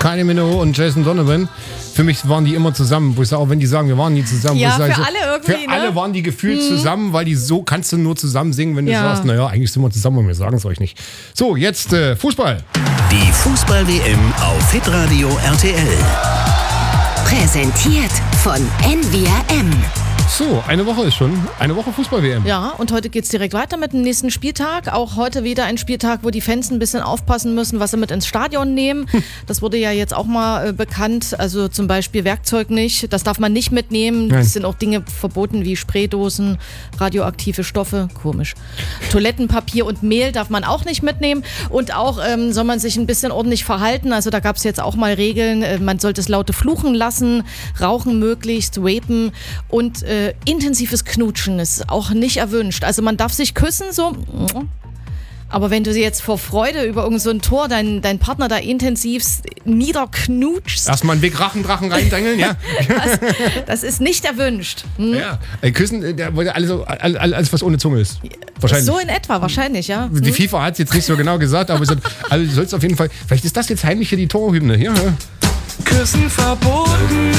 Kylie Minogue und Jason Donovan. Für mich waren die immer zusammen. Wo ich sage, auch wenn die sagen, wir waren nie zusammen. Ja, für alle irgendwie. Für alle waren die gefühlt zusammen, weil die so kannst du nur zusammen singen, wenn du sagst, naja, eigentlich sind wir zusammen und wir sagen es euch nicht. So, jetzt Fußball. Die Fußball-WM auf Hitradio RTL. Präsentiert von NWRM. So, eine Woche ist schon. Eine Woche Fußball-WM. Ja, und heute geht's direkt weiter mit dem nächsten Spieltag. Auch heute wieder ein Spieltag, wo die Fans ein bisschen aufpassen müssen, was sie mit ins Stadion nehmen. Das wurde ja jetzt auch mal bekannt. Also zum Beispiel Werkzeug nicht. Das darf man nicht mitnehmen. Es sind auch Dinge verboten wie Spraydosen, radioaktive Stoffe. Komisch. Toilettenpapier und Mehl darf man auch nicht mitnehmen. Und auch soll man sich ein bisschen ordentlich verhalten. Also da gab es jetzt auch mal Regeln. Man sollte es laute Fluchen lassen, rauchen möglichst, vapen und intensives Knutschen ist auch nicht erwünscht. Also man darf sich küssen, so. Aber wenn du jetzt vor Freude über irgend so ein Tor deinen Partner da intensivst niederknutschst. Erstmal einen Weg Rachendrachen reindrängeln, ja. Das ist nicht erwünscht. Ja, Küssen, alles was ohne Zunge ist. Wahrscheinlich. So in etwa, wahrscheinlich, ja. Die FIFA hat es jetzt nicht so genau gesagt, aber also du sollst auf jeden Fall, vielleicht ist das jetzt heimlich hier die Torhymne. Hier. Küssen verboten.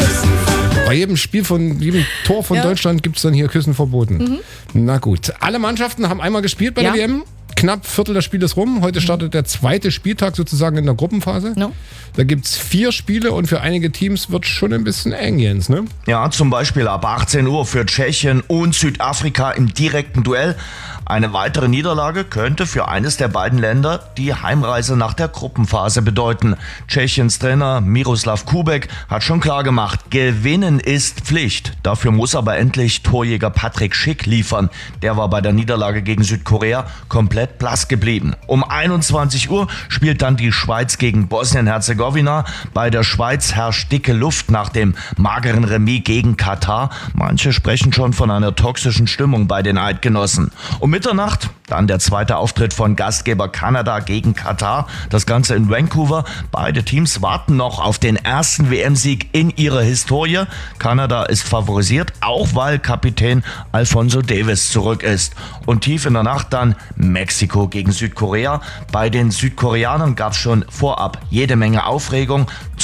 Bei jedem Spiel jedem Tor von Deutschland gibt es dann hier Küssen verboten. Na gut. Alle Mannschaften haben einmal gespielt bei der WM. Knapp Viertel des Spieles rum. Heute startet der zweite Spieltag sozusagen in der Gruppenphase. No. Da gibt es 4 Spiele und für einige Teams wird es schon ein bisschen eng, Jens, ne? Ja, zum Beispiel ab 18 Uhr für Tschechien und Südafrika im direkten Duell. Eine weitere Niederlage könnte für eines der beiden Länder die Heimreise nach der Gruppenphase bedeuten. Tschechiens Trainer Miroslav Kubek hat schon klar gemacht, gewinnen ist Pflicht. Dafür muss aber endlich Torjäger Patrick Schick liefern. Der war bei der Niederlage gegen Südkorea komplett blass geblieben. Um 21 Uhr spielt dann die Schweiz gegen Bosnien-Herzegowina. Bei der Schweiz herrscht dicke Luft nach dem mageren Remis gegen Katar. Manche sprechen schon von einer toxischen Stimmung bei den Eidgenossen. Um Mitternacht dann der zweite Auftritt von Gastgeber Kanada gegen Katar. Das Ganze in Vancouver. Beide Teams warten noch auf den ersten WM-Sieg in ihrer Historie. Kanada ist favorisiert, auch weil Kapitän Alphonso Davies zurück ist. Und tief in der Nacht dann Mexiko gegen Südkorea. Bei den Südkoreanern gab es schon vorab jede Menge Aufregung.